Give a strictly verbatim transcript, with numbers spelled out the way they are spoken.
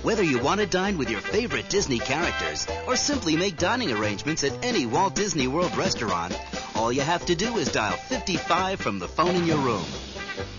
Whether you want to dine with your favorite Disney characters or simply make dining arrangements at any Walt Disney World restaurant, all you have to do is dial fifty-five from the phone in your room.